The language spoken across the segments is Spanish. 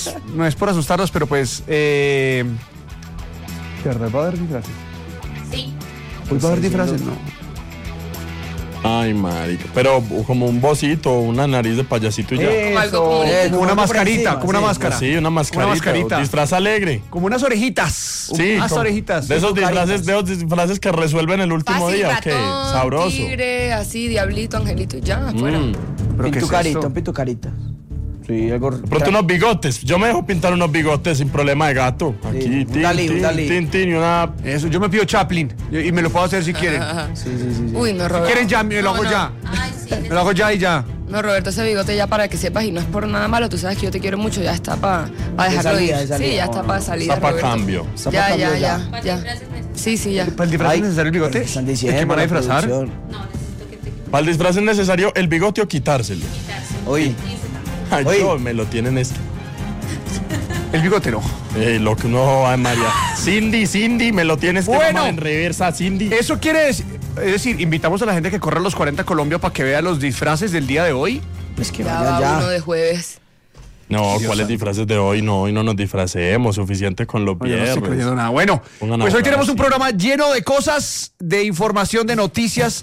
no es por asustarlos, pero pues... ¿De verdad va a haber disfraces? Sí. ¿Hoy va a haber disfraces? No. Ay, marica. Pero como un bocito, una nariz de payasito y ya. Como una mascarita, como una máscara. Sí, una mascarita. Disfraz alegre. Como unas orejitas. Sí, unas orejitas. De esos disfraces que resuelven el último Fácil, día. ratón, ¿Qué? Sabroso. Tigre, así, diablito, angelito y ya, afuera. Pintu carita, un pintu carita. Sí, algo. Pronto unos bigotes. Yo me dejo pintar unos bigotes sin problema de gato. Aquí, un Dalí. tin, y una... Eso, yo me pido Chaplin y me lo puedo hacer si quieren. Sí. Uy, no, Si Roberto. quieren ya, me lo hago ya. Ay, sí. Me lo hago ya y ya. No, Roberto, ese bigote ya para que sepas, y no es por nada malo, tú sabes que yo te quiero mucho, ya está para dejarlo ir. de salida. Sí, ya está para salida, Está para Roberto. cambio. Ya. Sí, ya. ¿Para el disfraz es necesario el bigote? Están ¿De diciendo. qué van a disfrazar? Para el disfraz es necesario el bigote o quitárselo. Oye. Ay, Oye. yo me lo tienen esto. El bigote no. Lo que uno... Ay, María. Cindy, me lo tienes que Bueno. mamar en reversa, Cindy. Eso quiere decir, es decir, invitamos a la gente que corre los 40 Colombia para que vea los disfraces del día de hoy. Pues que Ya vaya va ya. uno de jueves. No, Dios ¿cuáles santo. disfraces de hoy? No, hoy no nos disfracemos, suficiente con los No, yo no estoy viernes. creyendo nada. Bueno, Pongan a pues hoy borrar tenemos un así. programa lleno de cosas, de información, de noticias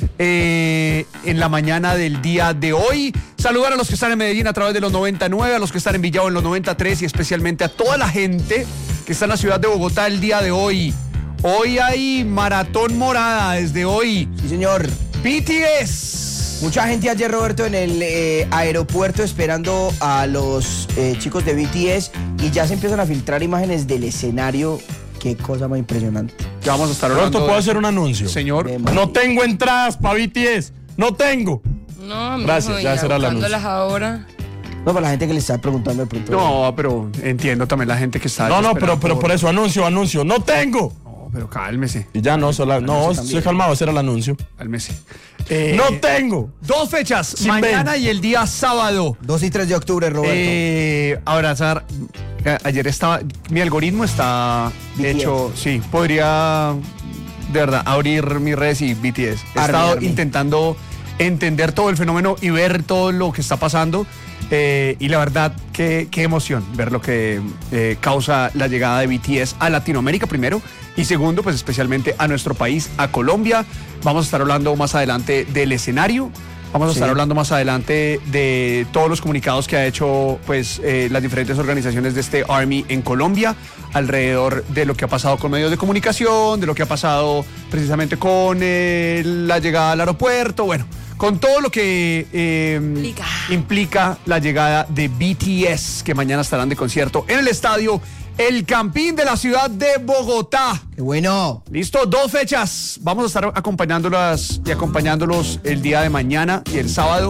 en la mañana del día de hoy. Saludar a los que están en Medellín a través de los 99, a los que están en Villavo en los 93 y especialmente a toda la gente que está en la ciudad de Bogotá el día de hoy. Hoy hay maratón morada desde hoy. Sí, señor. BTS. Mucha gente ayer, Roberto, en el aeropuerto esperando a los chicos de BTS y ya se empiezan a filtrar imágenes del escenario. Qué cosa más impresionante. Ya vamos a estar hablando. Roberto, ¿puedo de- hacer un anuncio? Señor. No tengo entradas para BTS. No tengo. No, Gracias, mijo, ya será el buscándolas ahora. No, para la gente que le está preguntando de pronto. No, pero entiendo también la gente que está. No, desesperada pero por eso, anuncio. No tengo. No, pero cálmese, Y ya no, estoy calmado, ese era el anuncio. cálmese. No tengo. Dos fechas, Sin mañana ven. y el día sábado. 2 y 3 de octubre, Roberto. Abrazar. Ayer estaba. Mi algoritmo está BTS. hecho. Sí, podría de verdad abrir mis redes y BTS. He estado Army. intentando entender todo el fenómeno y ver todo lo que está pasando. Y la verdad, qué emoción ver lo que causa la llegada de BTS a Latinoamérica primero y segundo, pues especialmente a nuestro país, a Colombia. Vamos a estar hablando más adelante del escenario. Vamos a estar hablando más adelante de todos los comunicados que ha hecho pues las diferentes organizaciones de este Army en Colombia alrededor de lo que ha pasado con medios de comunicación, de lo que ha pasado precisamente con la llegada al aeropuerto, bueno, con todo lo que implica la llegada de BTS, que mañana estarán de concierto en el estadio El Campín de la ciudad de Bogotá. ¡Qué bueno! Listo, 2 fechas. Vamos a estar acompañándolas y acompañándolos el día de mañana y el sábado.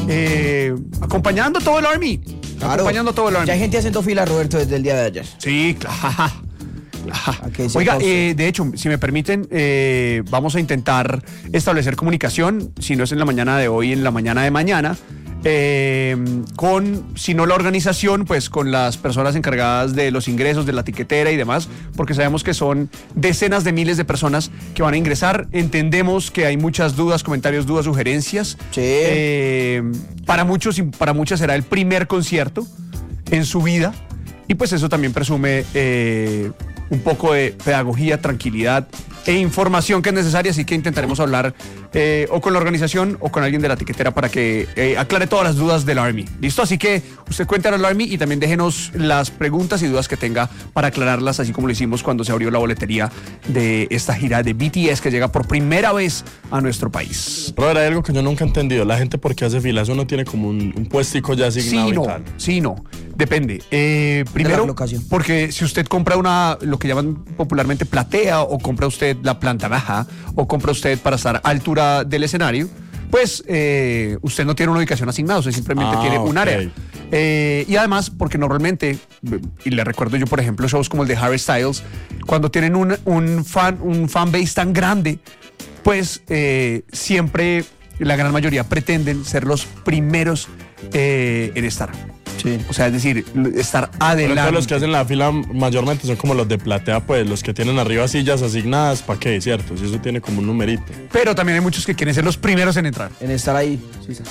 Acompañando todo el Army. Claro. Acompañando todo el Army. Ya hay gente haciendo fila, Roberto, desde el día de ayer. Sí, claro. que se Oiga, pause. de hecho, si me permiten, vamos a intentar establecer comunicación, si no es en la mañana de hoy, en la mañana de mañana, con, si no la organización, pues con las personas encargadas de los ingresos, de la tiquetera y demás, porque sabemos que son decenas de miles de personas que van a ingresar. Entendemos que hay muchas dudas, comentarios, dudas, sugerencias. Sí. Para muchos y para muchas será el primer concierto en su vida. Y pues eso también presume un poco de pedagogía, tranquilidad e información que es necesaria, así que intentaremos hablar o con la organización o con alguien de la tiquetera para que aclare todas las dudas del Army. ¿Listo? Así que usted cuéntanos al Army y también déjenos las preguntas y dudas que tenga para aclararlas, así como lo hicimos cuando se abrió la boletería de esta gira de BTS que llega por primera vez a nuestro país. Robert, hay algo que yo nunca he entendido. La gente, ¿por qué hace filas? Uno tiene como un puestico ya asignado Sí, y no, tal. sí, no. Depende. Primero, locación. porque si usted compra lo que llaman popularmente platea, o compra usted la planta baja, o compra usted para estar a altura del escenario, pues usted no tiene una ubicación asignada, usted simplemente tiene un ok. área. Y además, porque normalmente, y le recuerdo yo, por ejemplo, shows como el de Harry Styles, cuando tienen un fan base tan grande, pues siempre la gran mayoría pretenden ser los primeros en estar. Sí. O sea, es decir, estar Pero adelante. entonces los que hacen la fila mayormente son como los de platea, pues los que tienen arriba sillas asignadas, ¿para qué? ¿Cierto? Si eso tiene como un numerito. Pero también hay muchos que quieren ser los primeros en entrar. En estar ahí. Sí, sí.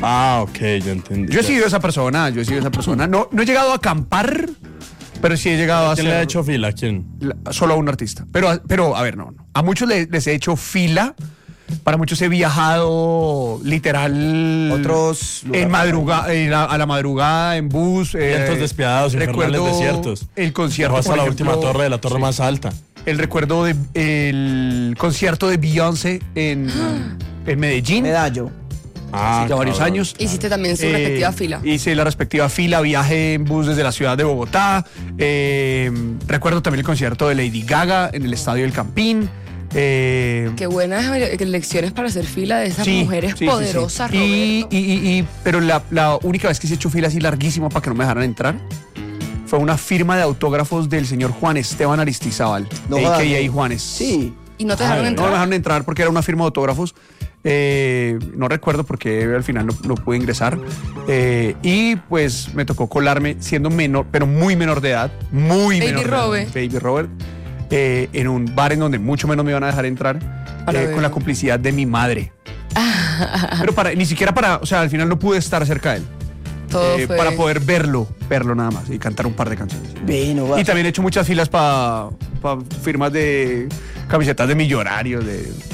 Ah, ok, ya entendí. Yo he sido esa persona, No, no he llegado a acampar, pero sí he llegado a ¿Quién le ha hecho fila? ¿Quién? solo a un artista. Pero a ver, no. A muchos les he hecho fila. Para muchos he viajado literal. Otros en madrugada, a la madrugada, en bus. Vientos despiadados, infernales desiertos. El concierto. Hasta por la ejemplo, última torre, la torre más alta. El recuerdo el concierto de Beyoncé en Medellín. Medallo. Ah, Ya varios cabrón. años. Hiciste también su respectiva fila. Hice la respectiva fila, viaje en bus desde la ciudad de Bogotá. Recuerdo también el concierto de Lady Gaga en el Estadio del Campín. Qué buenas lecciones para hacer fila de esas mujeres poderosas, Roberto. Pero la única vez que se he hecho fila así larguísima para que no me dejaran entrar fue una firma de autógrafos del señor Juan Esteban Aristizábal, a.k.a. Juanes. Sí. Y no te dejaron No me entrar. dejaron entrar porque era una firma de autógrafos. No recuerdo por qué al final no pude ingresar. Y pues me tocó colarme siendo menor, pero muy menor de edad. Muy Baby menor de edad, Robert. Baby Robert. En un bar en donde mucho menos me iban a dejar entrar. Con la complicidad de mi madre. Pero ni siquiera o sea, al final no pude estar cerca de él. Todo fue... Para poder verlo nada más y cantar un par de canciones. Bueno, va. Y también he hecho muchas filas para firmas de camisetas de millonarios.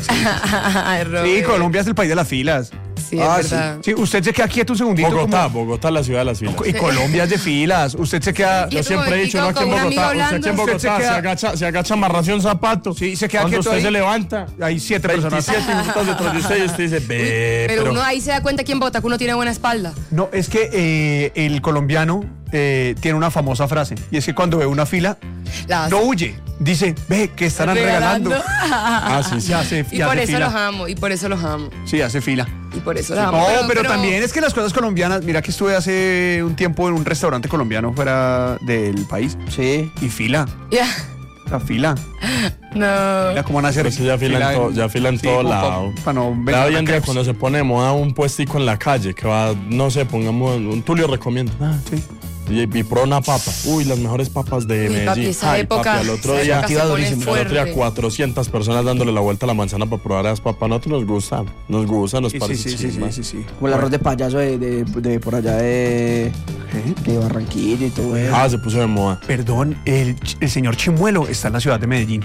Ay, Robert. Sí, Colombia es el país de las filas. Sí, es verdad. Sí, usted se queda quieto un segundito. Bogotá, la ciudad de las filas. Y Colombia es de filas. Usted se queda. Y Yo siempre he dicho, no, aquí en con un amigo Bogotá, usted hablando. aquí en Usted Bogotá se queda- se agacha amarrarse un zapato. Sí, se queda Cuando quieto usted ahí. se levanta, Hay 7 personas. 27 minutos detrás de usted y usted dice, Pero uno ahí se da cuenta aquí en Bogotá que uno tiene buena espalda. No, es que el colombiano tiene una famosa frase. Y es que cuando ve una fila, La hace. no huye. Dice, ve, que estarán regalando. Ah, sí, sí. Y por eso los amo. Sí, hace fila. Y por eso los amo. No, pero también es que las cosas colombianas, mira que estuve hace un tiempo en un restaurante colombiano fuera del país Sí. y fila, Ya. la fila, No. era como van a hacer Pues ya fila en todo lado. Para no Ya vender hoy en día crepes. cuando se pone de moda un puestico en la calle que va, no sé, pongamos, un Tulio recomienda. Sí. Y prueba una papa. Uy, las mejores papas de Uy, Medellín. papi, esa época, papi, al otro esa día, época se pone al otro día fuerte. 400 personas dándole la vuelta a la manzana para probar esas papas. A nosotros nos gusta, nos Sí, parece chimba. sí. Como el arroz de payaso de por allá de Barranquilla y todo eso. Ah, se puso de moda. Perdón, el señor Chimuelo está en la ciudad de Medellín.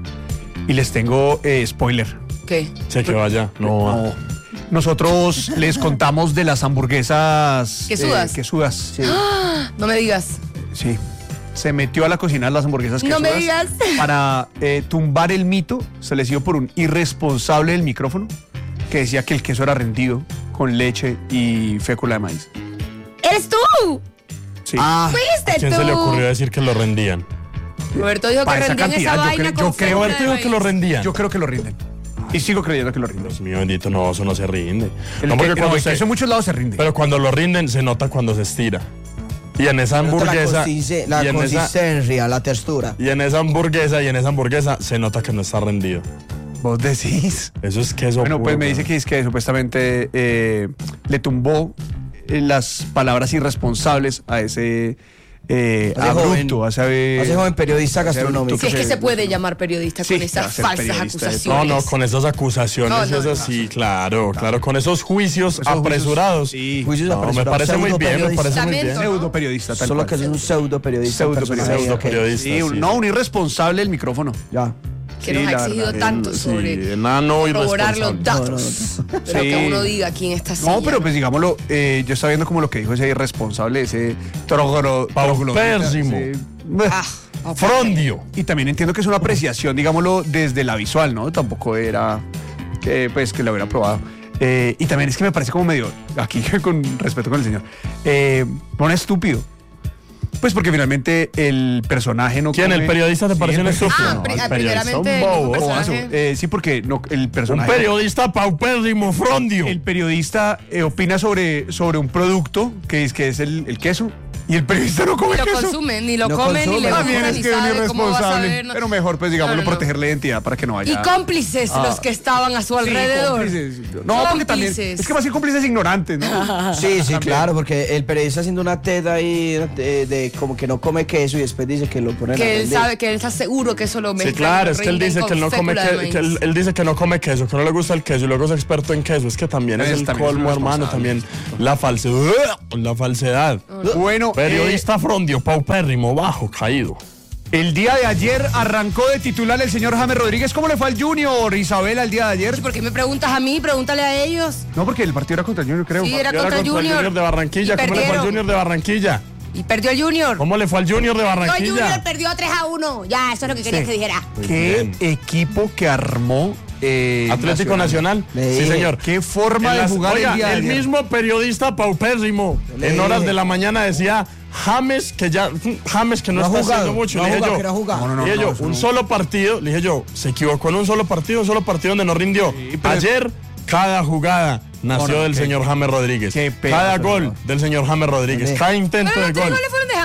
Y les tengo spoiler. ¿Qué? Sé que vaya. No. Nosotros les contamos de las hamburguesas ¿Quesudas? quesudas. Sí. No me digas. Sí. Se metió a la cocina las hamburguesas No quesudas. me digas. Para tumbar el mito, se les dio por un irresponsable del micrófono que decía que el queso era rendido con leche y fécula de maíz. ¡Eres tú! Sí. Ah, ¿Fuiste ¿Quién tú? se le ocurrió decir que lo rendían? Roberto dijo que Para esa rendían cantidad, esa yo vaina creo- con yo creo- fécula Roberto de dijo que lo maíz. rendían. Yo creo que lo rinden. Y sigo creyendo que lo rinden. Dios mío bendito, no, eso no se rinde. El No, porque cuando el se- queso en muchos lados se rinde. pero cuando lo rinden se nota cuando se estira. Y en esa hamburguesa. La y en esa- consistencia, la textura. Y en esa hamburguesa se nota que no está rendido. Vos decís. Eso es queso. Bueno, pues puro, me dice que es que supuestamente le tumbó las palabras irresponsables a ese abrupto, a ese joven periodista gastronómico. Si es que se puede llamar periodista Sí, con esas va a ser falsas periodista, acusaciones. No, con esas acusaciones, No, esas sí, claro, con esos juicios Esos juicios, apresurados. sí. Juicios No, me apresurados, parece muy bien, me pseudoperiodista. parece muy bien. Lamento. Pseudo periodista, tal Solo cual. que es un pseudo periodista. Pseudo periodista. Sí, un irresponsable del micrófono. Ya. Que Sí, nos ha la exigido verdad. tanto Sí, sobre enano corroborar los irresponsable. datos. Pero Sí. que uno diga quién está haciendo. No, pero pues digámoslo, yo estaba viendo como lo que dijo ese irresponsable, ese Paupérrimo. Frondio. Y también entiendo que es una apreciación, digámoslo, desde la visual, ¿no? Tampoco era que pues que lo hubiera probado. Y también es que me parece como medio, aquí con respeto con el señor, un estúpido. Pues porque finalmente el personaje no ¿Quién? come- ¿El periodista te Sí, pareció un el estúpido? Ah, No, pri- el periodista primeramente, un el bobo. mismo Bobazo. personaje. Sí, porque no, el Un personaje... periodista paupérrimo, Frondio. El periodista opina sobre un producto que es el queso Y el periodista no come queso. Ni lo consume, ni lo come, ni le gusta, ni sabe cómo va a saber. Pero mejor, pues, digámoslo, proteger la identidad para que no vaya. Y cómplices los que estaban a su alrededor. Cómplices. No, porque también, es que más que cómplices ignorantes, ¿no? Sí, claro, porque el periodista haciendo una teta ahí de como que no come queso y después dice que lo pone que él sabe, que él está seguro que eso lo mezcla. Sí, claro, es que él dice que él no come él dice que no come queso, que no le gusta el queso y luego es experto en queso. Es que también es el colmo, hermano, también la falsedad. Bueno, periodista frondio, paupérrimo, bajo, caído. El día de ayer arrancó de titular el señor James Rodríguez. ¿Cómo le fue al Junior, Isabela, el día de ayer? ¿Por qué me preguntas a mí? Pregúntale a ellos. No, porque el partido era contra el Junior, creo. Sí, era contra el Junior de Barranquilla. ¿Cómo le fue al Junior de Barranquilla? Y perdió el Junior. ¿Cómo le fue al Junior de Barranquilla? El Junior perdió 3-1. Ya, eso es lo que querías que dijera. ¿Qué equipo que armó Atlético Nacional? Sí, señor. ¿Qué forma de jugar el día de ayer? El mismo periodista paupérrimo en horas de la mañana decía James que no está haciendo mucho. Le dije yo, un solo partido. Le dije yo, se equivocó en un solo partido donde no rindió. Ayer, cada jugada nació del señor James Rodríguez. Cada gol del señor James Rodríguez. Cada intento de gol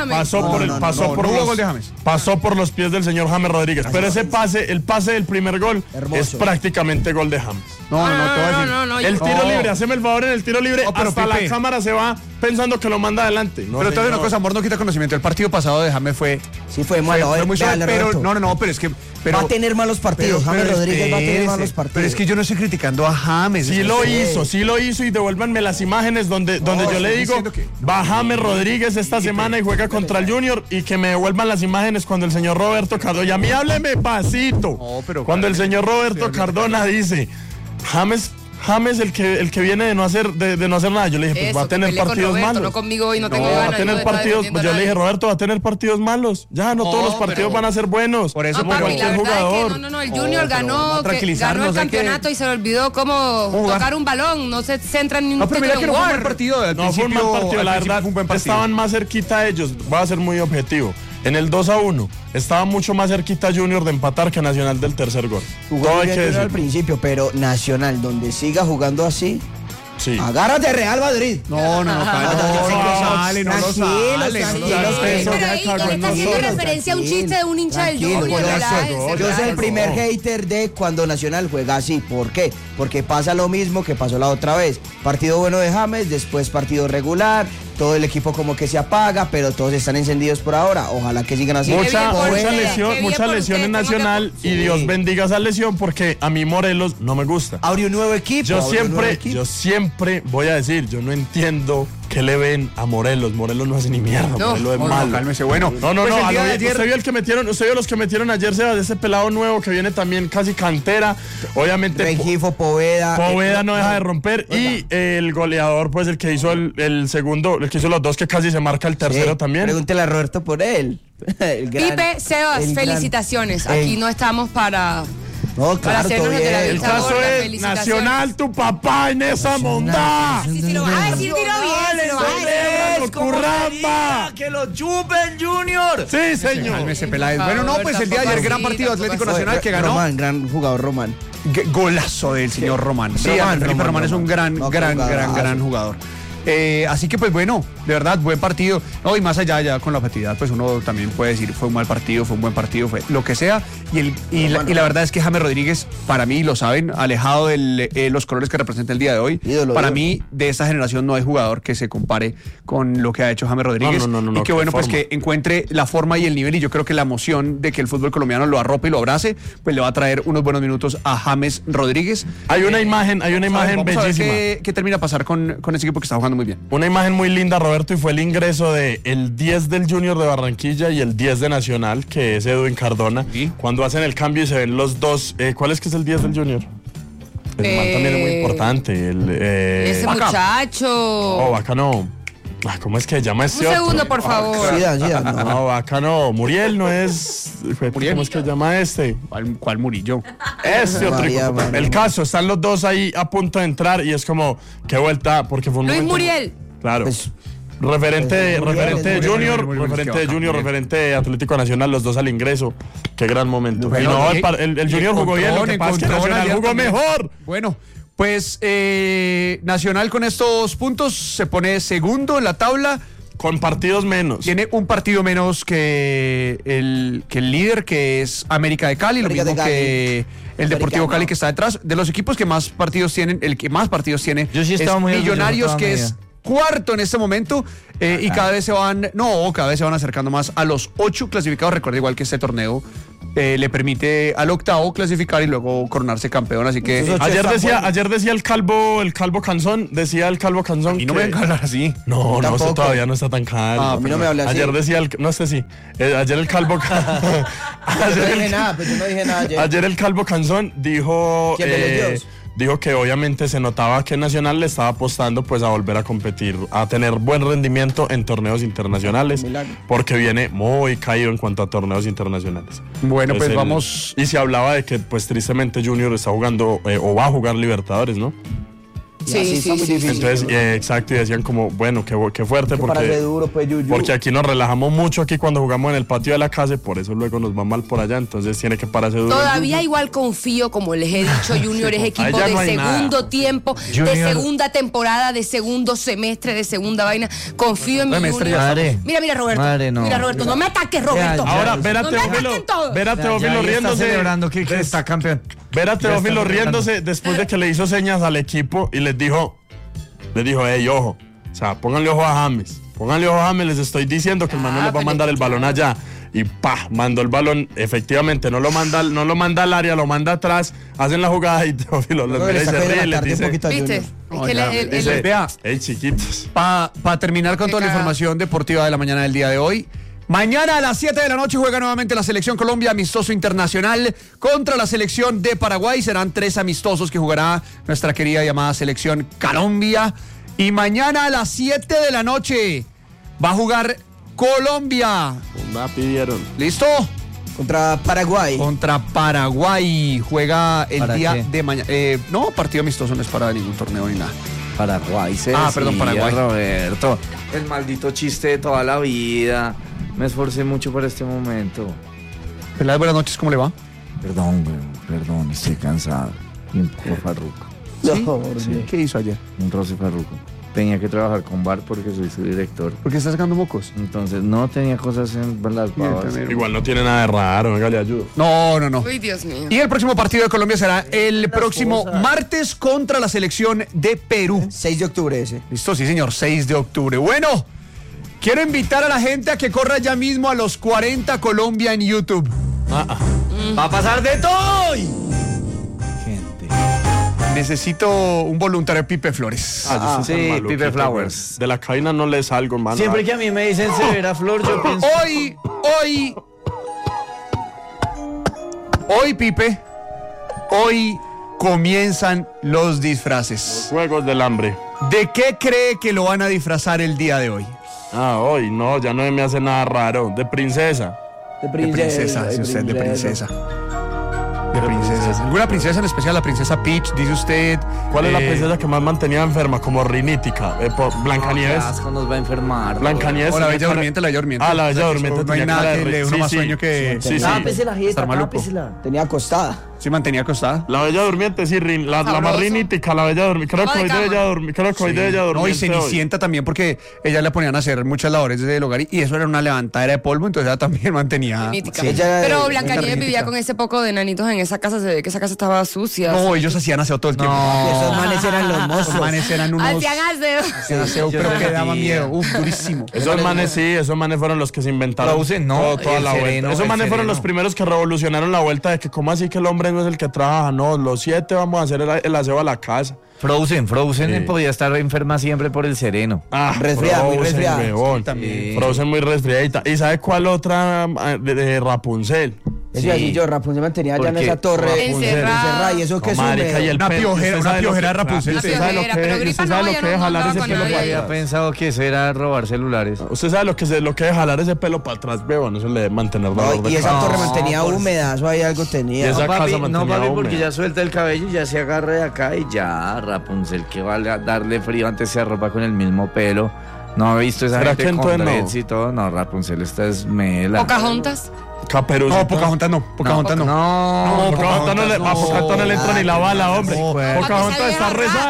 pasó por los pies del señor James Rodríguez. Pero el pase del primer gol es prácticamente gol de James. No. El tiro libre, haceme el favor, en el tiro libre hasta la cámara se va pensando que lo manda adelante. Pero te digo una cosa, amor, no quita conocimiento. El partido pasado de James fue malo. Fue muy suave, pero es que va a tener malos partidos. James Rodríguez va a tener malos partidos. Pero es que yo no estoy criticando a James. Sí lo hizo y devuélvanme las imágenes donde yo le digo va James Rodríguez esta semana y juega contra el Junior, y que me devuelvan las imágenes cuando el señor Roberto Cardona, a mí hábleme pasito, cuando el señor Roberto Cardona dice James el que viene de no hacer nada. Yo le dije, pues va a tener partidos malos. No conmigo y no tengo ganas. Va a tener partidos, pues yo le dije, Roberto, va a tener partidos malos. Ya, no todos los partidos van a ser buenos. Por eso, como cualquier jugador. El Junior ganó el campeonato y se le olvidó cómo tocar un balón. No se centra en ningún pero mira que no fue un buen partido. No fue un mal partido, la verdad. Estaban más cerquita ellos. Voy a ser muy objetivo. En el 2-1 estaba mucho más cerquita Junior de empatar que Nacional del tercer gol. Jugó bien al principio, pero Nacional, donde siga jugando así, sí. Agárrate Real Madrid. No lo sale. Pero ahí está haciendo referencia a un chiste de un hincha del Junior. Yo soy el primer hater de cuando Nacional juega así. ¿Por qué? Porque pasa lo mismo que pasó la otra vez. Partido bueno de James, después partido regular. Todo el equipo como que se apaga, pero todos están encendidos por ahora. Ojalá que sigan así. Mucha lesión en Nacional, y Dios bendiga esa lesión, porque a mí Morelos no me gusta. Abre un nuevo equipo. Yo siempre voy a decir, yo no entiendo qué le ven a Morelos. Morelos no hace ni mierda. Morelos es malo. Cálmese, bueno. Usted vio los que metieron ayer, Sebas, de ese pelado nuevo que viene también casi cantera. Obviamente. Rengifo, Poveda. Poveda no deja de romper. Y el goleador, pues el que hizo el segundo, el que hizo los dos, que casi se marca el tercero también. Pregúntele a Roberto por él. Pipe, Sebas, felicitaciones. Aquí no estamos para... No, claro, el caso es Nacional, tu papá en esa mondá. Si lo vas a decir, dilo bien. ¡Curramba! ¡Que lo chupen, Junior! Sí, señor. Bueno, no, pues el día de ayer, gran partido Atlético Nacional que ganó. Gran jugador, Román. Golazo del señor Román. Sí, Felipe Román es un gran jugador. Así que pues bueno, de verdad, buen partido. No, y más allá ya con la objetividad, pues uno también puede decir fue un mal partido, fue un buen partido, fue lo que sea. Y la verdad es que James Rodríguez, para mí, lo saben, alejado de los colores que representa el día de hoy, para mí, de esta generación no hay jugador que se compare con lo que ha hecho James Rodríguez. No, y que bueno, pues que encuentre la forma y el nivel, y yo creo que la emoción de que el fútbol colombiano lo arrope y lo abrace, pues le va a traer unos buenos minutos a James Rodríguez. Hay una imagen bellísima. A ver qué termina a pasar con ese equipo que está jugando muy bien. Una imagen muy linda, Roberto, y fue el ingreso de el 10 del Junior de Barranquilla y el 10 de Nacional, que es Edwin Cardona. ¿Sí? Cuando hacen el cambio y se ven los dos. ¿Cuál es que es el 10 del Junior? El man también es muy importante. Ese Vaca. Muchacho. Vaca no. ¿Cómo es que se llama este otro? Un segundo, por favor. No, Vaca no. Muriel no es. ¿Muriel? ¿Cómo es que se llama este? ¿Cuál Murillo? Este otro. El caso, están los dos ahí a punto de entrar y es como, qué vuelta, porque fue un Luis momento. Muriel. Claro. Referente de Junior, referente de Atlético Nacional, los dos al ingreso. Qué gran momento. Bueno, el Junior jugó bien, lo que pasa es que Nacional jugó mejor. Bueno, pues Nacional con estos puntos se pone segundo en la tabla Con partidos menos. Tiene un partido menos que el líder, que es América de Cali, lo mismo que el Deportivo Cali, que está detrás. De los equipos que más partidos tienen, el que más partidos tiene Yo sí es Millonarios, que es cuarto en este momento, y cada vez se van acercando más a los 8 clasificados. Recuerda, igual que este torneo le permite al octavo clasificar y luego coronarse campeón, así que ayer decía el calvo Canzón, y no me vengan a hablar así. No, eso todavía no está tan calvo. A mí no me habla así. Ayer decía ayer el calvo Yo no dije nada, pues yo no dije nada ayer. Ayer el calvo Canzón dijo dijo que obviamente se notaba que Nacional le estaba apostando pues a volver a competir, a tener buen rendimiento en torneos internacionales, porque viene muy caído en cuanto a torneos internacionales. Bueno, entonces, pues vamos. Y se hablaba de que pues tristemente Junior está jugando o va a jugar Libertadores, ¿no? Sí. Entonces, exacto, y decían como, bueno, qué fuerte, porque, duro, pues, porque aquí nos relajamos mucho aquí cuando jugamos en el patio de la casa y por eso luego nos va mal por allá, entonces tiene que pararse duro. Todavía igual confío, como les he dicho, Junior es equipo de segundo tiempo, Junior, de segunda temporada, de segundo semestre, de segunda vaina. Confío en mi Junior. Mira, Roberto. Mira, Roberto, no me ataques, Roberto. Ahora, ver a Teófilo riéndose. Celebrando que está campeón. Ver a Teófilo riéndose después de que le hizo señas al equipo y les dijo, ojo, o sea, pónganle ojo a James, les estoy diciendo que el Manuel les va a mandar el balón allá. Y mandó el balón, efectivamente, no lo manda al área, lo manda atrás, hacen la jugada y Teófilo les mira y se ríe y les dice, ¿viste? Es que vea, chiquitos. Para terminar con toda la información deportiva de la mañana del día de hoy, mañana a las 7 de la noche juega nuevamente la Selección Colombia, amistoso internacional contra la Selección de Paraguay. Serán 3 amistosos que jugará nuestra querida llamada Selección Colombia. Y mañana a las 7 de la noche va a jugar Colombia. La pidieron. ¿Listo? Contra Paraguay. Contra Paraguay. Juega el día de mañana. No, partido amistoso no es para ningún torneo ni nada. Paraguay, perdón, Paraguay. Roberto, el maldito chiste de toda la vida. Me esforcé mucho por este momento. Pelada, buenas noches, ¿cómo le va? Perdón, estoy cansado. Y un poco farruco. ¿Sí? ¿Qué hizo ayer? Un roce farruco. Tenía que trabajar con Bar porque soy su director. ¿Por qué está sacando mocos? Entonces no tenía cosas en las babas. Igual no tiene nada de raro, venga, le ayudo. No. Uy, Dios mío. Y el próximo partido de Colombia será el próximo martes contra la selección de Perú. 6 de octubre ese. Listo, sí señor, 6 de octubre. Bueno, quiero invitar a la gente a que corra ya mismo a los 40 Colombia en YouTube. Va a pasar de todo. Necesito un voluntario, Pipe Flores. Sí, Pipe Flowers. De la cabina no le salgo, hermano. Siempre que a mí me dicen Severa Flor, yo pienso... Hoy, Pipe, hoy comienzan los disfraces. Los Juegos del Hambre. ¿De qué cree que lo van a disfrazar el día de hoy? Hoy no, ya no me hace nada raro. De princesa. De princesa. ¿Alguna princesa en especial? La princesa Peach, dice usted. ¿Cuál es la princesa que más mantenía enferma? Como rinítica. Blancanieves. Asco, nos va a enfermar. Blancanieves. O la Bella Durmiente, la Bella Durmiente. No hay nada que le dé uno más sueño que... Tápese la jeta, tápesela. Tenía acostada. Sí, mantenía acostada. La Bella Durmiente, sí, la más rinítica, la Bella Durmiente. Creo que hoy de Bella Durmiente. No, y Cenicienta también, porque ella le ponían a hacer muchas labores desde el hogar y eso era una levantadera de polvo, entonces ella también mantenía... Pero Blancanieves vivía con ese poco de nanitos en esa casa, se ve que esa casa estaba sucia. No, ellos hacían aseo todo el tiempo. Esos manes eran los mozos. Esos manes eran unos... Hacían aseo. Pero que daba miedo. Durísimo. Esos manes fueron los que se inventaron toda la vuelta. Esos manes fueron los primeros que revolucionaron la vuelta de que cómo así que el hombre no es el que trabaja. No, los 7 vamos a hacer el aseo a la casa. Frozen podía estar enferma siempre por el sereno. Resfriada. Frozen muy resfriadita. ¿Y sabe cuál otra? De Rapunzel. Eso así yo, Rapunzel mantenía allá en esa torre encerrada. ¿Y eso qué es? Una piojera Rapunzel. ¿Usted sabe lo que es jalar ese pelo para atrás? Había pensado que eso era robar celulares. ¿Usted sabe lo que es jalar ese pelo para atrás, weón? Eso le debe mantener dolor de y esa torre mantenía húmeda, eso ahí algo tenía. No, papi, porque ya suelta el cabello y ya se agarra de acá y ya, Rapunzel, que va a darle frío antes se arropa con el mismo pelo. No he visto esa gente con dreads y todo. No, Rapunzel, esta es mela. ¿Pocahontas? Caperucita. No, Pocahontas no. Pocahontas no le entra ni la bala, hombre. Pocahontas está rezada.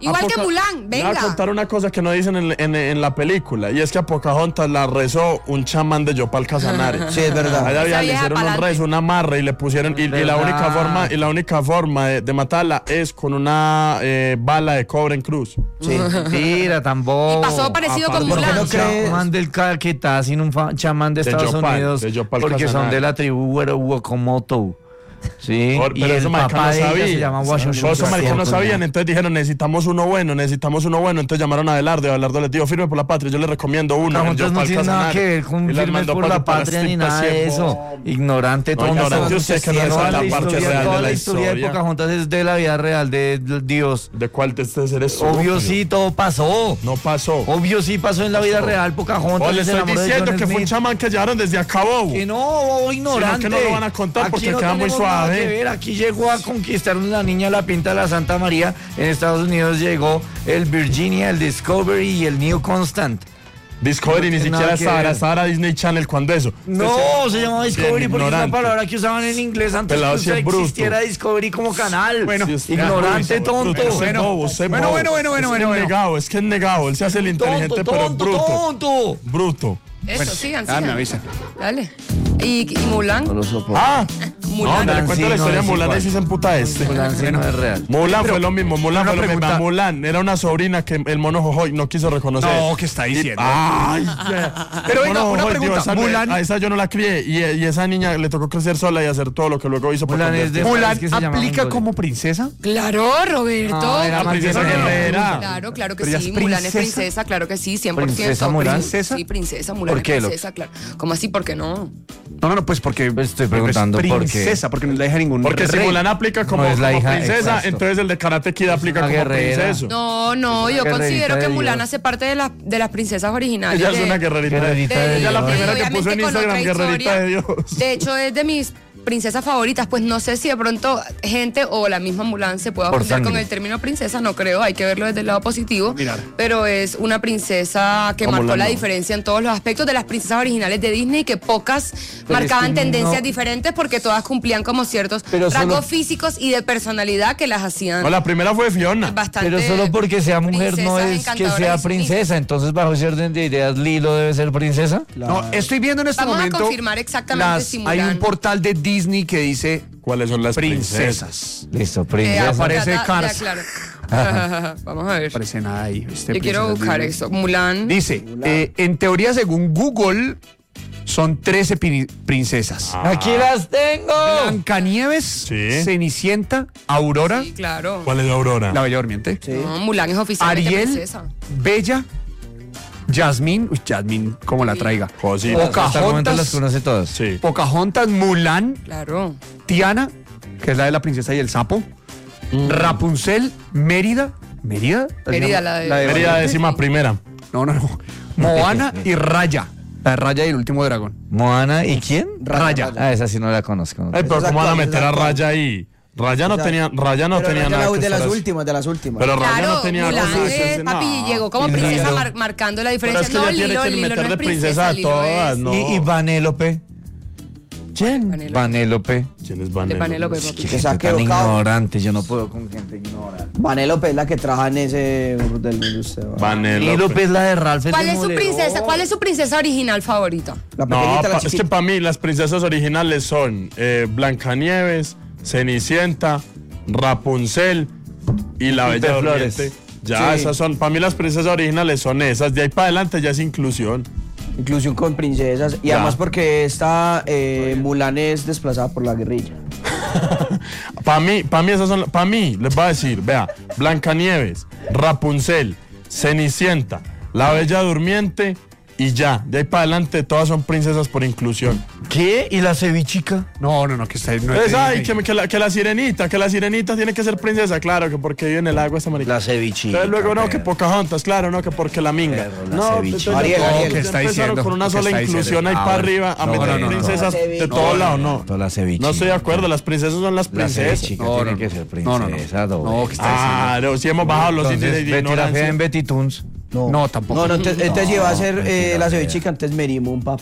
Igual que Mulan, venga. Voy a contar una cosa que no dicen en la película, y es que a Pocahontas la rezó un chamán de Yopal Casanare. Sí, es verdad. Allá le hicieron un rezo, una amarra, y le pusieron, y la única forma de matarla es con una bala de cobre en cruz. Sí. Mira, tan bobo. Y pasó parecido con Mulan. Un chamán del Caquetá, sin un chamán de Estados Unidos, porque son de la tribu Wokomoto. Sí, pero eso marica no sabía. Se llama eso marica no sabían, entonces dijeron necesitamos uno bueno, entonces llamaron a Abelardo les dijo firme por la patria, yo les recomiendo uno. Entonces no tiene nada que ver con firmes por la patria ni nada de eso. Ignorante, tonto. Ignorante usted que no sabe la parte real de la historia. De Pocahontas es de la vida real de Dios. ¿De cuál de este ser es? Obvio sí, todo pasó. No pasó. Obvio sí pasó en la vida real, Pocahontas. Le estoy diciendo que fue un chamán que llevaron desde Acabo. Que no, ignorante. Que no lo van a contar porque queda muy suave. Aquí llegó a conquistar una niña la pinta de la Santa María. En Estados Unidos llegó el Virginia, el Discovery y el New Constant. Discovery ni siquiera estaba Disney Channel cuando eso. No, se llamaba Discovery porque es una palabra que usaban en inglés antes que existiera Discovery como canal. Bueno, ignorante, tonto. Bueno, es que es negado. Él se hace el inteligente, pero es bruto. Bruto. Eso, sigan. Me avisa. Dale. ¿Y Mulan? No lo soporto. Mulan. No, le cuento la historia de Mulan, y se emputa este. Mulan sí no es real. Mulan fue lo mismo, Mulan era una sobrina que el mono Jojoy no quiso reconocer. No, ¿qué está diciendo? Ay, pero venga, una pregunta. A esa yo no la crié, y esa niña le tocó crecer sola y hacer todo lo que luego hizo. ¿Mulan aplica como princesa? Claro, Roberto. Era princesa guerrera. Claro que sí. Mulan es princesa, claro que sí, 100%. ¿Princesa Mulan? Sí, princesa Mulan. ¿Por qué? Princesa, claro. ¿Cómo así? ¿Por qué no? No, pues porque estoy preguntando es princesa, porque no es la hija de ningún porque rey. Si Mulan aplica como princesa, exacto. entonces el de Karate Kid aplica como princesa. No, yo considero que Mulan hace parte de las princesas originales. Ella es una guerrerita de Dios. Ella es la primera que puso en Instagram, guerrerita de Dios. De hecho, es de mis princesas favoritas, pues no sé si de pronto gente o la misma Mulan se puede ofender con el término princesa, no creo, hay que verlo desde el lado positivo. Mirar. Pero es una princesa que marcó la diferencia en todos los aspectos de las princesas originales de Disney, que pocas marcaban tendencias diferentes porque todas cumplían como ciertos rasgos físicos y de personalidad que las hacían. No, la primera fue Fiona. Bastante. Pero solo porque sea mujer no es que sea princesa, entonces bajo ese orden de ideas Lilo debe ser princesa. No, estoy viendo en este momento. Vamos a confirmar exactamente si Mulan. Hay un portal de Disney que dice ¿cuáles son las princesas? Listo, princesa. Aparece Cars. Claro. Vamos a ver. No aparece nada ahí. Yo quiero buscar eso. Mulan. Dice, en teoría según Google son 13 princesas. Aquí las tengo. Blancanieves, Cenicienta, Aurora. Sí, claro. ¿Cuál es Aurora? La Bella Durmiente. Sí. No, Mulan es oficialmente princesa. Bella, Jasmine, como la traiga. Pocahontas las conoce todas. Sí. Pocahontas, Mulan. Claro. Tiana, que es la de la princesa y el sapo. Rapunzel, Mérida. ¿Mérida? La de Mérida décima primera. No. Moana y Raya. La de Raya y el último dragón. ¿Moana y quién? Raya. Esa sí no la conozco. Pero ¿cómo van a meter a Raya ahí? Raya no tenía nada de las últimas. Pero Raya no tenía Mulan papi llegó como princesa marcando la diferencia. Pero es que ella tiene que meterle princesa a todas, ¿no? ¿Y Vanélope? ¿Quién? Vanélope. ¿Quién es Vanélope? Vanélope, papi. Que sea tan ignorante, yo no puedo con gente ignorante. Vanélope es la que trabaja en ese del mundo. Vanélope es la de Ralph. ¿Cuál es su princesa? ¿Cuál es su princesa original favorita? La pequeñita, la es que para mí las princesas originales son Blancanieves, Cenicienta, Rapunzel y la Bella Durmiente. Ya, esas son, para mí las princesas originales son esas. De ahí para adelante ya es inclusión. Inclusión con princesas. Y además porque esta Mulan es desplazada por la guerrilla. Para mí esas son, para mí les voy a decir, vea, Blancanieves, Rapunzel, Cenicienta, la Bella Durmiente y ya. De ahí para adelante todas son princesas por inclusión. ¿Qué? ¿Y la cevichica? No, que está no que la sirenita tiene que ser princesa, claro, que porque vive en el agua esta marica. La cevichica. Entonces luego no, que Pocahontas, claro, no, que porque la minga. Ariel, ¿qué está diciendo? Con una sola inclusión ahí para arriba a meter princesas de todo lado, no. La cevichica. No estoy de acuerdo, las princesas son las princesas. La cevichica tiene que ser princesa. No, ¿qué está diciendo? Si hemos bajado los índices de ignorancia. en Betty Toons. No, tampoco. Entonces si va a ser la cevichica, entonces Merimo un papá.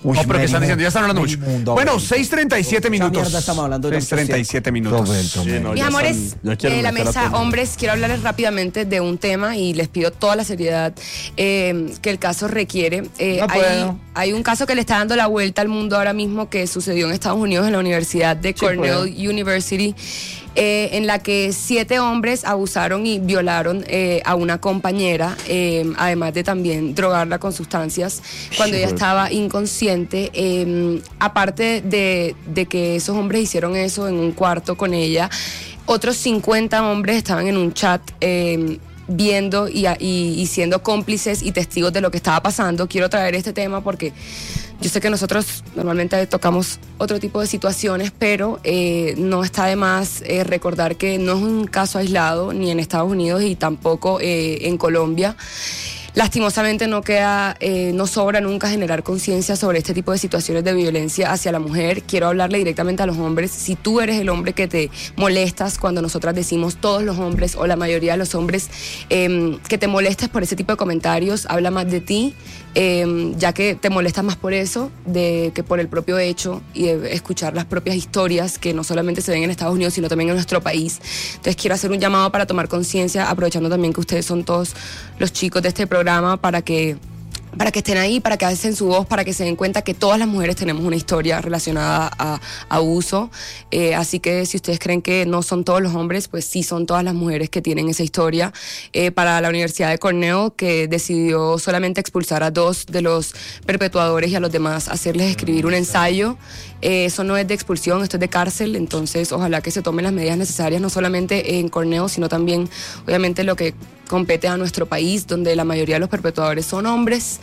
Uy, no, pero ¿qué están diciendo? Ya están hablando mucho. Bueno, 6:37 minutos. Estamos hablando de 6:37 minutos. Mis amores, de la mesa, hombres, quiero hablarles rápidamente de un tema y les pido toda la seriedad que el caso requiere. Hay un caso que le está dando la vuelta al mundo ahora mismo que sucedió en Estados Unidos, en la Universidad de Cornell University, en la que 7 hombres abusaron y violaron a una compañera, además de también drogarla con sustancias cuando ella estaba inconsciente. Aparte de que esos hombres hicieron eso en un cuarto con ella, otros 50 hombres estaban en un chat viendo y siendo cómplices y testigos de lo que estaba pasando. Quiero traer este tema porque yo sé que nosotros normalmente tocamos otro tipo de situaciones, pero no está de más recordar que no es un caso aislado ni en Estados Unidos y tampoco en Colombia. Lastimosamente no sobra nunca generar conciencia sobre este tipo de situaciones de violencia hacia la mujer. Quiero hablarle directamente a los hombres. Si tú eres el hombre que te molestas cuando nosotras decimos todos los hombres o la mayoría de los hombres que te molestes por ese tipo de comentarios, habla más de ti, ya que te molestas más por eso que por el propio hecho y de escuchar las propias historias que no solamente se ven en Estados Unidos sino también en nuestro país. Entonces quiero hacer un llamado para tomar conciencia, aprovechando también que ustedes son todos los chicos de este programa, para que estén ahí, para que alcen su voz, para que se den cuenta que todas las mujeres tenemos una historia relacionada a abuso. Así que si ustedes creen que no son todos los hombres, pues sí son todas las mujeres que tienen esa historia. Para la Universidad de Cornell, que decidió solamente expulsar a 2 de los perpetuadores y a los demás hacerles escribir un ensayo. Eso no es de expulsión, esto es de cárcel. Entonces ojalá que se tomen las medidas necesarias, no solamente en Cornell, sino también obviamente lo que compete a nuestro país, donde la mayoría de los perpetuadores son hombres,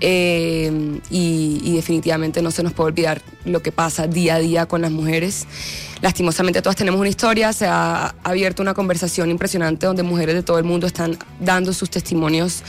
y definitivamente no se nos puede olvidar lo que pasa día a día con las mujeres. Lastimosamente todas tenemos una historia, se ha abierto una conversación impresionante donde mujeres de todo el mundo están dando sus testimonios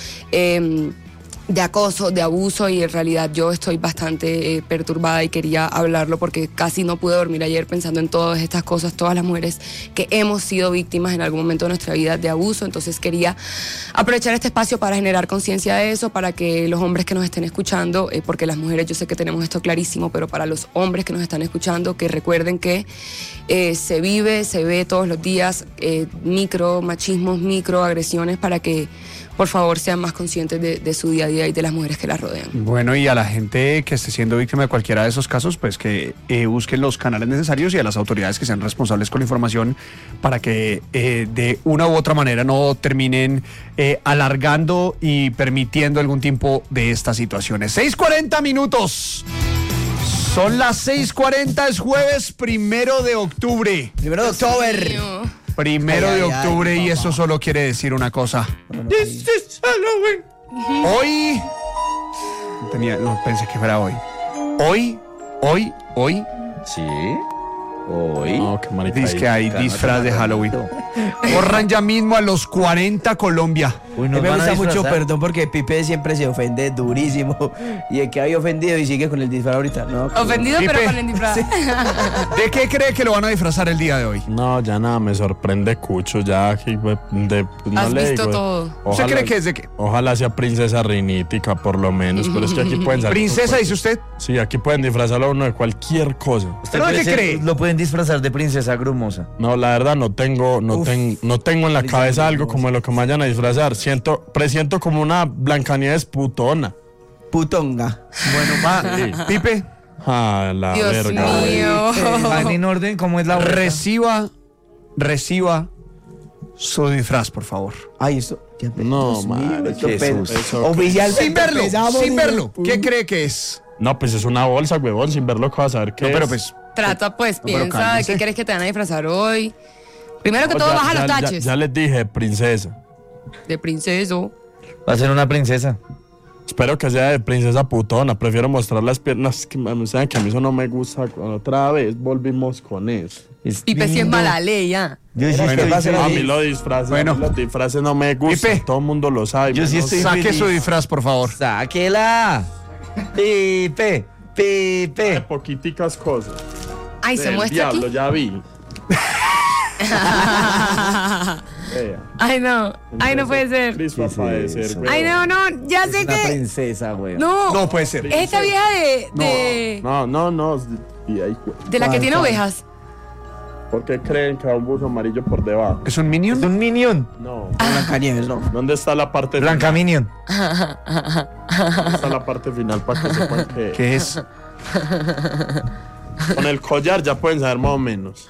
de acoso, de abuso, y en realidad yo estoy bastante perturbada y quería hablarlo porque casi no pude dormir ayer pensando en todas estas cosas, todas las mujeres que hemos sido víctimas en algún momento de nuestra vida de abuso. Entonces quería aprovechar este espacio para generar conciencia de eso, para que los hombres que nos estén escuchando, porque las mujeres yo sé que tenemos esto clarísimo, pero para los hombres que nos están escuchando, que recuerden que se ve todos los días micromachismos, microagresiones, para que por favor sean más conscientes de su día a día y de las mujeres que las rodean. Bueno, y a la gente que esté siendo víctima de cualquiera de esos casos, pues que busquen los canales necesarios y a las autoridades que sean responsables con la información para que de una u otra manera no terminen alargando y permitiendo algún tipo de estas situaciones. 6:40 minutos. Son las 6:40, es jueves 1 de octubre. 1 de octubre. 1 de octubre, y eso solo quiere decir una cosa. This is Halloween. Hoy. No pensé que fuera hoy. Hoy. Sí. Hoy. No, dice que hay disfraz de Halloween. Corran ya mismo a los 40 Colombia. Uy, me gusta mucho, perdón, porque Pipe siempre se ofende durísimo. Y el que había ofendido y sigue con el disfraz ahorita. No, ofendido, Pipe, pero con el disfraz. Sí. ¿De qué cree que lo van a disfrazar el día de hoy? No, ya nada, me sorprende Cucho. Ya no has le visto digo, todo. ¿Usted cree que es de qué? Ojalá sea princesa reinítica, por lo menos. Pero es que aquí pueden salir. ¿Princesa, dice usted? Sí, aquí pueden disfrazarlo a uno de cualquier cosa. ¿Pero de qué cree? Lo pueden disfrazar de princesa grumosa. No, la verdad no tengo en la cabeza algo como de lo que me vayan a disfrazar. Presiento como una Blancanieves putona. Putonga. Bueno, va, sí. Pipe. Ah, la Dios verga. mío. ¿Van en orden? ¿Cómo es la vuelta? Reciba su disfraz, por favor. Ay, esto. No, madre. Oficial. Sin verlo. ¿Qué cree que es? No, pues es una bolsa, huevón. Sin verlo, ¿qué vas a ver qué es? Pero pues. Trata, pues, piensa de qué crees que te van a disfrazar hoy. Primero que todo, baja los taches. Ya les dije, princesa. De princeso. Va a ser una princesa. Espero que sea de princesa putona. Prefiero mostrar las piernas. Que a mí eso no me gusta. Otra vez volvimos con eso. Pipe si es mala ley, ya. A mí los disfraces. Bueno. Los disfraces no me gustan. Pipe. Todo el mundo lo sabe. Yo sí estoy Saque feliz. su disfraz, por favor. ¡Sáquela! Pipe. Hay poquiticas cosas. Ay, se muestra diablo, aquí. ya vi. Ay, no puede ser. Ay, no, ya sé que. Una princesa, güey. No puede ser. Es esta vieja de. No. De la que tiene ovejas. ¿Por qué creen que va un bus amarillo por debajo? ¿Es un Minion? ¿Es un Minion? No. Blancanieves, no. ¿Dónde está la parte Blanca final? Minion. ¿Dónde está la parte final para que sepan qué? ¿Qué es? Con el collar ya pueden saber más o menos.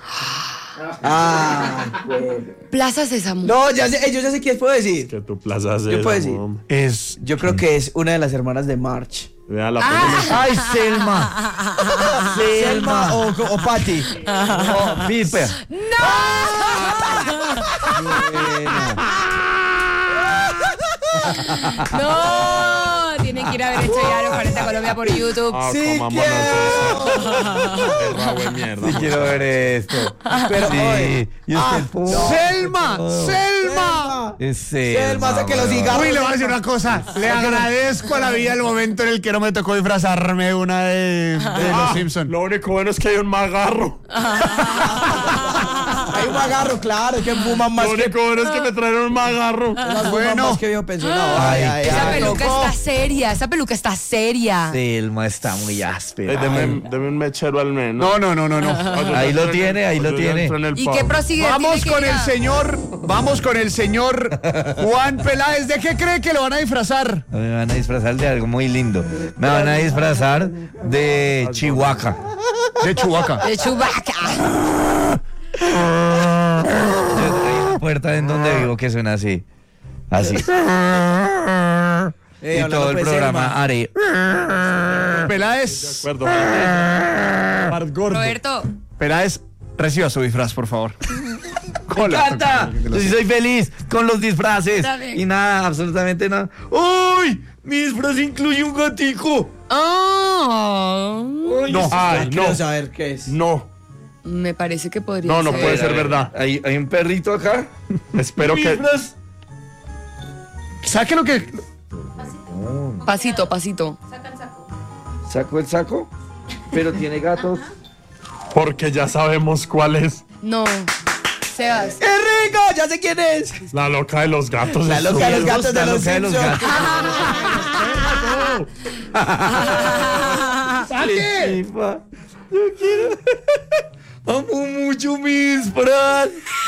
Plaza Sésamo. No, yo ya sé quién puedo decir. Que tu plaza Sésamo. Yo puedo decir. Yo creo que es una de las hermanas de March. Vea la película. ¡Ay, Selma! Selma o Patty. No, Piper. No, tienen que ir a ver esto ya los 40 Colombia por YouTube. Sí, Sí, quiero ver esto. Pero sí. ¿Y usted? ¡Selma! Es Selma, saque los cigarros. Uy, le voy a decir una cosa. Le agradezco a la vida el momento en el que no me tocó disfrazarme de una de los Simpsons. Lo único bueno es que hay un magarro. Hay un magarro, claro, que fuman más Lo único bueno es que me trajeron un magarro. más que yo pensionado. Esa peluca está seria. Selma está muy áspera. Deme un mechero al menos. No. Ahí lo tiene. ¿Y qué prosigue? Vamos con el señor Juan Peláez. ¿De qué cree que lo van a disfrazar? Me van a disfrazar de algo muy lindo. Me van a disfrazar de Chihuahua. De Chewbacca. De Chewbacca. Hay una puerta en donde vivo que suena así. Así. Y todo el programa haré. Peláez. De acuerdo. Roberto. Peláez, reciba su disfraz, por favor. ¡Me encanta! Yo sí soy feliz con los disfraces. Y nada, absolutamente nada. ¡Uy! Mi disfraz incluye un gatico. Oh. No. Ay, no. Quiero saber qué es. No. Me parece que podría ser. No puede ser verdad. Hay un perrito acá. Espero que. Saque lo que. Pasito. Saco el saco, pero tiene gatos. Porque ya sabemos cuál es. No. Sebas. ¡Es rico! ¡Ya sé quién es! La loca de los gatos. La loca de los gatos de los Simpsons. ¡Saque! Yo quiero. Amo mucho mi disfraz.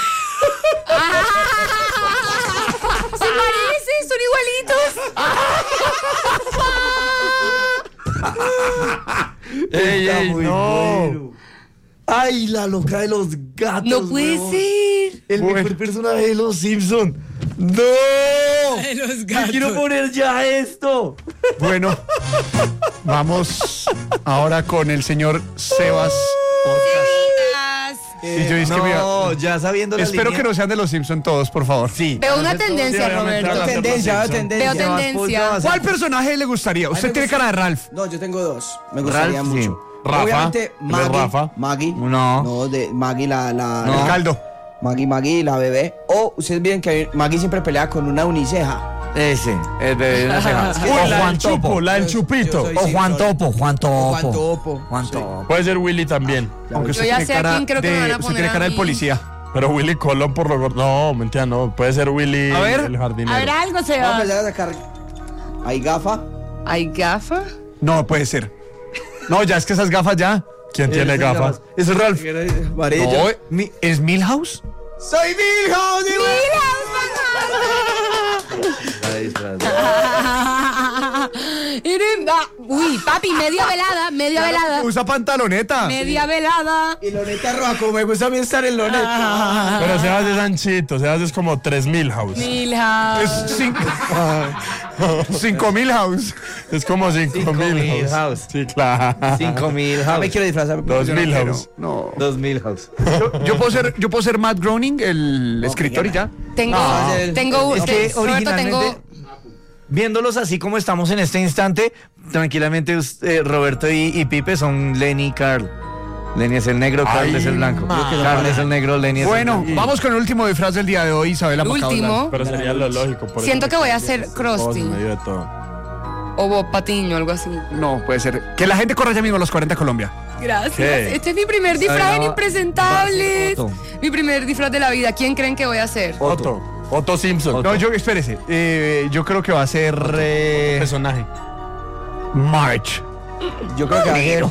¡Se parecen! ¡Son igualitos! Está muy no. bueno. ¡Ay, la loca de los gatos! ¡No puede ser! El mejor personaje de los Simpsons. ¡No! ¡Yo quiero poner ya esto! Bueno, vamos ahora con el señor Sebas. Y yo dije no, ya sabiendo la espero línea. que no sean de los Simpsons todos, por favor. Sí. Veo una tendencia, Roberto. Veo tendencia. Veo tendencia. ¿Cuál personaje le gustaría? Usted tiene cara de Ralph. No, yo tengo dos. Me gustaría Ralph, mucho. sí. Rafa. Obviamente, Rafa. Maggie. No. No, de Maggie la El caldo. Maggie, la bebé. O ustedes ven que Maggie siempre pelea con una uniceja. Ese, el bebé de una ceja. Uy, O la Juan del chupo, Topo. la del chupito. soy- O Juan Topo. Juan Topo. Juan Topo. Puede ser Willy también. Aunque usted Yo ya tiene sé a cara quién creo que me van a usted poner tiene a cara de mí. policía. Pero Willy Colón por lo gordo. No, mentira, no. Puede ser Willy A ver. el jardinero. A ver, algo, Vamos a Sebas. empezar a sacar. Hay gafa. ¿Hay gafa? No, puede ser. No, ya es que esas gafas ya. ¿Quién tiene gafas? Ese es Ralph. Amarillo. No, ¿es Milhouse? ¡Soy Milhouse! Uy, papi, media velada. Usa pantaloneta. Media velada. Y Loneta roja, como me gusta a mí estar en Loneta. Pero Sebas es anchito. Sebas es como 3000 house. Milhouse. Es 5.000 house. Es como 5000 house. Sí, claro. 5000 No me house. quiero disfrazar. pero yo no 2000 quiero. house. No. 2000 house. Yo puedo ser Matt Groening, el escritor, y ya. Tengo Es que Roberto, originalmente, viéndolos así como estamos en este instante, tranquilamente Roberto y Pipe son Lenny y Carl. Lenny es el negro, Carl Ay, es el blanco. Carl es el negro, Lenny es el Bueno, blanco. vamos con el último disfraz del día de hoy, Isabela. El último. Pero sería lo lógico. por Siento eso que voy a hacer todos Krusty en medio de todo. o Bob Patiño, algo así. No, puede ser. Que la gente corra ya mismo a los 40 Colombia. Gracias. ¿Qué? Este es mi primer disfraz en Impresentables. Mi primer disfraz de la vida. ¿Quién creen que voy a hacer? Otto Simpson. No, espérese. Yo creo que va a ser Personaje. March. Yo creo que va a ser.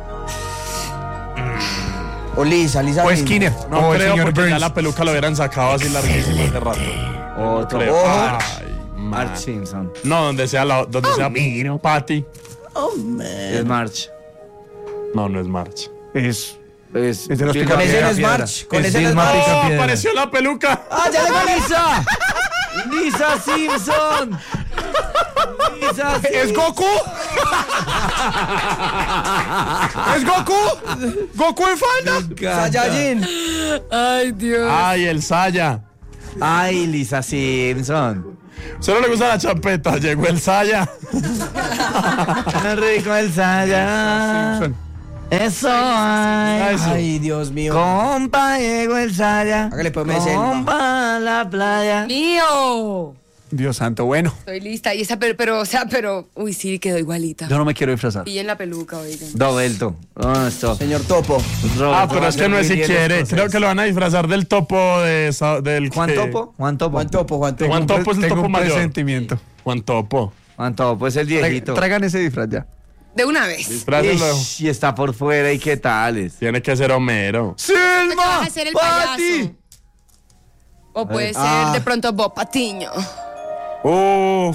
O Lisa. O Skinner. No o el creo señor porque ya Burns. la peluca lo hubieran sacado así larguísimo hace rato. Otro. Creo. Ojo. Ay, March Simpson. No, donde sea Patty. Es March. No, no es March. Es Es de los Bill Con ese no Picapiedra. es March. Con ese no es Bill March. Picapiedra. Apareció la peluca. ¡Ah, ya le ¡Lisa! ¡Lisa Simpson! ¡Lisa Simpson! ¿Es Goku? ¿Es Goku? ¿Goku en falda? Saiyajin. Ay, Dios. Ay, el Saya. ¡Ay, Lisa Simpson! Solo le gusta la champeta. Llegó el Saya. ¡Qué rico el Saya! ¡Eso! ¡Ay! Ay, Dios mío. Compa, llegó el Saya. Hágale, pues, me selva. Compa, a la playa. ¡Mío! Dios santo, bueno. Estoy lista. Y esa, uy, sí, quedó igualita. Yo no me quiero disfrazar. Y en la peluca, oigan. Roberto. ¿Dónde está? Señor Topo. Pero es que no es si quiere. Creo que lo van a disfrazar del topo del ¿Juan Topo? Juan Topo. Juan Topo, Juan Topo. Juan Topo es el Tengo topo un mayor. presentimiento. Juan Topo. Juan Topo es el viejito. Traigan ese disfraz ya. De una vez. Disfrácenlo. Ish, y está por fuera, ¿y qué tales? Tiene que ser Homero. ¿Qué vas a hacer el payaso? O puede ser Ah. de pronto Bob Patiño. Uf.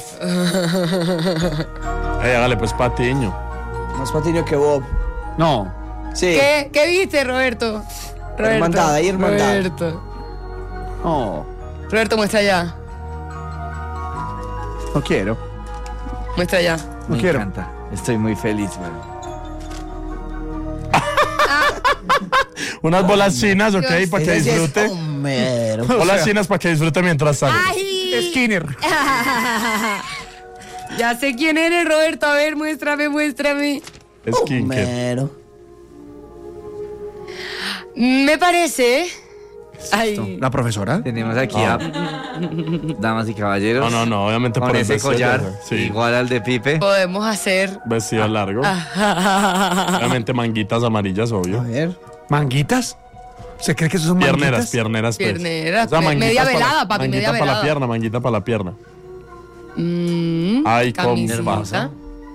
Hágale pues Patiño. Más patiño que Bob. No. Sí. ¿Qué viste, Roberto? Hermandad, ahí hermandad. Roberto. No. Roberto, muestra ya. No quiero. Muestra ya. No Me quiero. encanta. Estoy muy feliz, güey. Unas bolas chinas, ok, Dios. para que Ese sí es disfrute. Homero. Bolas chinas para que disfrute mientras sale. ¡Ay! Skinner. Ya sé quién eres, Roberto. A ver, muéstrame. Skinker. Homero. Me parece. Ay. La profesora. Tenemos aquí a damas y caballeros. No, obviamente Con por el ese vestido collar, largo. Sí, igual al de Pipe. Podemos hacer. vestido largo. Obviamente manguitas amarillas, A obvio. ver. ¿Manguitas? ¿Se cree que eso son manguitas? Pierneras, pues. Pierneras, manguitas media para- velada, papi, media manguita para la velada. pierna, manguita para la pierna. Ay, cómo Camisita. hermosa.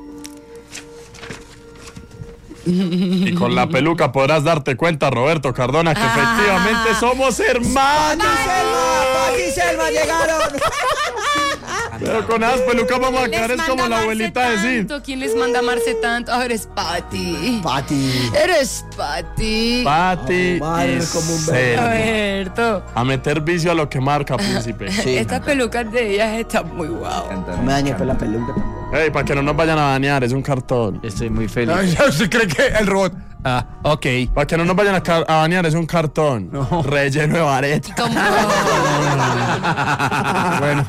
Y con la peluca podrás darte cuenta, Roberto Cardona, que efectivamente somos hermanos. Pati y Selma llegaron. Pero con esas pelucas vamos a ¿Quién quedar les es como manda la amarse abuelita de Sid. tanto? ¿Quién les manda amarse tanto? Ah, eres Pati. Pati. Eres Pati. Pati Amar y como un Selma. Roberto. A meter vicio a lo que marca, príncipe. Sí. Estas pelucas de ellas están muy guau. No me dañes pues la peluca tampoco. Ey, para que no nos vayan a dañar, es un cartón. Estoy muy feliz. Ay, ¿usted cree que el robot? Ah, ok. Para que no nos vayan a bañar, es un cartón. No. Relleno de vareta. ¿Cómo? Bueno,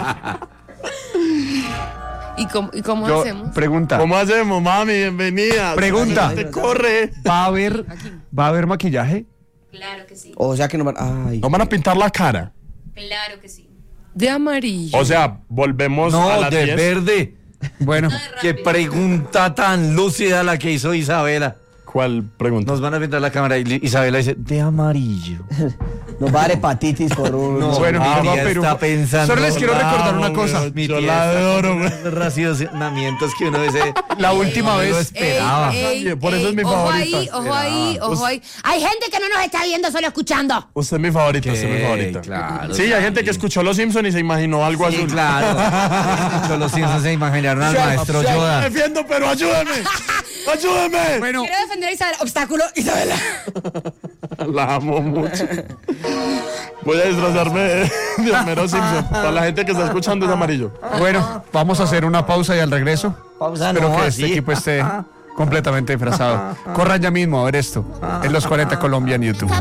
¿Y cómo yo hacemos? pregunta. ¿Cómo hacemos, mami? Bienvenida. Pregunta. Te corre. ¿Va a haber maquillaje? Claro que sí. O sea que no van. Ay. ¿Nos van a pintar la cara? Claro que sí. De amarillo. O sea, volvemos a No, las de 10. verde. Bueno, Qué pregunta tan lúcida la que hizo Isabela. ¿Cuál pregunta? Nos van a pintar la cámara y Isabela dice, de amarillo. Nos va a dar hepatitis por un. No, bueno, mi va a tía Perú. está pensando. Solo les quiero recordar una Vamos, cosa. güey. Mi Yo tía la está adoro, con güey. unos racionamientos que uno dice. La última no lo vez. esperaba. Por eso es mi favorita. Ojo ahí. Hay gente que no nos está viendo, solo escuchando. Usted es mi favorita, usted es mi ¿Qué? favorita. Claro, Sí, hay gente que escuchó Los Simpsons y se imaginó algo Sí, azul. claro. Solo los Simpsons se imaginaron al maestro Me Yoda. defiendo, pero ayúdame. ¡Ayúdame! Bueno, Quiero defender a Isabela. Obstáculo, Isabela. La amo mucho. Voy a disfrazarme de Homero Simpson. Para la gente que está escuchando es amarillo. bueno, vamos a hacer una pausa y al regreso. Pausa, Espero no, que así. este equipo esté completamente disfrazado. Corran ya mismo a ver esto en los 40 Colombia en YouTube.